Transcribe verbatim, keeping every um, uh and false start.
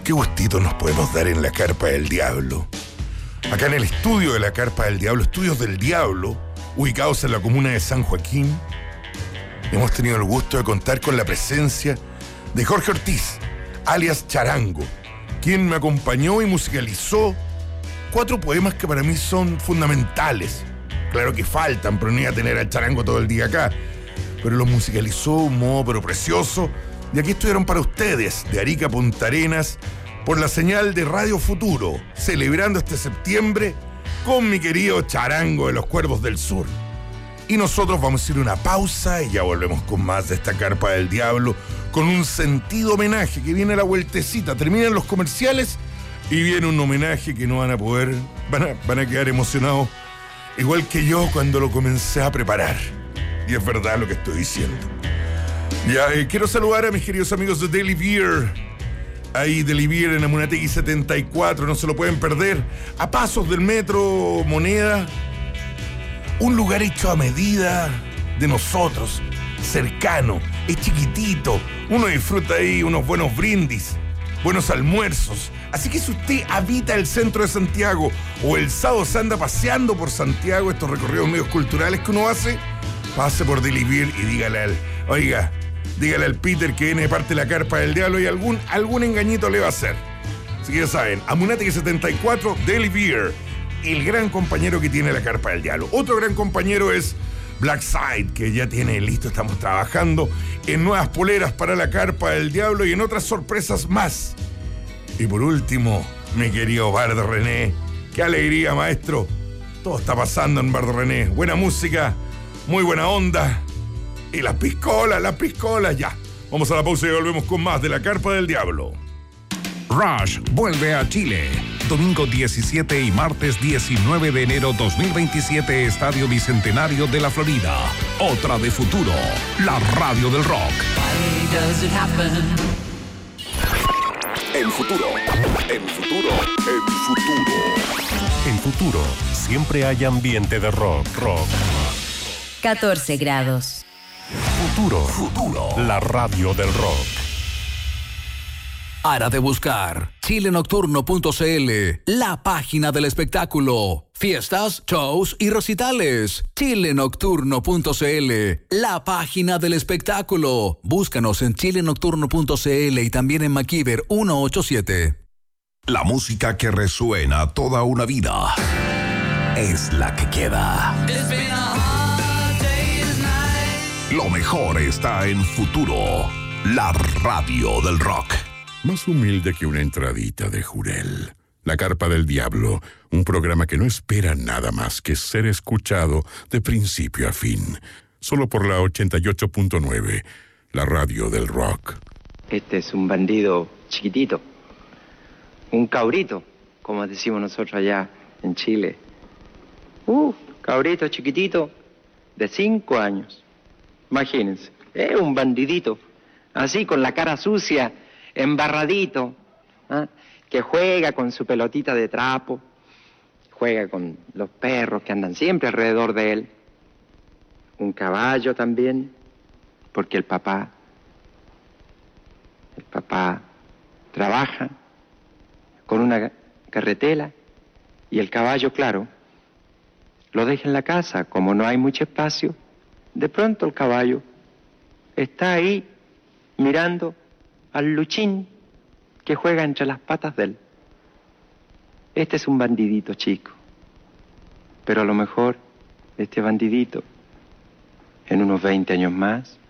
Qué gustito nos podemos dar en la Carpa del Diablo. Acá en el estudio de la Carpa del Diablo, Estudios del Diablo, ubicados en la comuna de San Joaquín, hemos tenido el gusto de contar con la presencia de Jorge Ortiz, alias Charango, quien me acompañó y musicalizó cuatro poemas que para mí son fundamentales. Claro que faltan, pero no iba a tener al Charango todo el día acá. Pero los musicalizó de un modo pero precioso. Y aquí estuvieron para ustedes, de Arica a Punta Arenas, por la señal de Radio Futuro, celebrando este septiembre con mi querido Charango de los Cuervos del Sur. Y nosotros vamos a ir a una pausa y ya volvemos con más de esta Carpa del Diablo, con un sentido homenaje que viene a la vueltecita. Terminan los comerciales y viene un homenaje que no van a poder, van a, van a quedar emocionados, igual que yo cuando lo comencé a preparar. Y es verdad lo que estoy diciendo. Ya, eh, quiero saludar a mis queridos amigos de Daily Beer. Ahí Daily Beer en Amunategui setenta y cuatro, no se lo pueden perder. A pasos del metro Moneda. Un lugar hecho a medida de nosotros, cercano, es chiquitito. Uno disfruta ahí unos buenos brindis, buenos almuerzos. Así que si usted habita el centro de Santiago o el sábado se anda paseando por Santiago, estos recorridos medios culturales que uno hace, pase por Daily Beer y dígale al, oiga, dígale al Peter que viene de parte de la Carpa del Diablo y algún, algún engañito le va a hacer. Así que ya saben, Amunategui setenta y cuatro, Daily Beer, el gran compañero que tiene la Carpa del Diablo. Otro gran compañero es Blackside, que ya tiene listo, estamos trabajando en nuevas poleras para la Carpa del Diablo y en otras sorpresas más. Y por último, mi querido Bar de René, qué alegría, maestro. Todo está pasando en Bar de René. Buena música, muy buena onda. Y las piscolas, las piscolas, ya. Vamos a la pausa y volvemos con más de la Carpa del Diablo. Rush vuelve a Chile. Domingo diecisiete y martes diecinueve de enero dos mil veintisiete, Estadio Bicentenario de la Florida. Otra de Futuro, la radio del rock. El futuro, el futuro, el futuro. En Futuro siempre hay ambiente de rock, rock. catorce grados. Futuro, futuro, la radio del rock. Para de buscar chile nocturno punto c l, la página del espectáculo. Fiestas, shows y recitales. chile nocturno punto c l, la página del espectáculo. Búscanos en chile nocturno punto c l y también en MacIver ciento ochenta y siete. La música que resuena toda una vida es la que queda. Lo mejor está en Futuro, la radio del rock. Más humilde que una entradita de jurel. La Carpa del Diablo, un programa que no espera nada más que ser escuchado de principio a fin. Solo por la ochenta y ocho punto nueve, la radio del rock. Este es un bandido chiquitito, un cabrito, como decimos nosotros allá en Chile. Uh, cabrito chiquitito, de cinco años. Imagínense, es un bandidito, así con la cara sucia, embarradito, ¿eh? Que juega con su pelotita de trapo, juega con los perros que andan siempre alrededor de él, un caballo también, porque el papá, el papá trabaja con una carretela y el caballo, claro, lo deja en la casa, como no hay mucho espacio, de pronto el caballo está ahí mirando al luchín que juega entre las patas de él. Este es un bandidito chico, pero a lo mejor este bandidito en unos veinte años más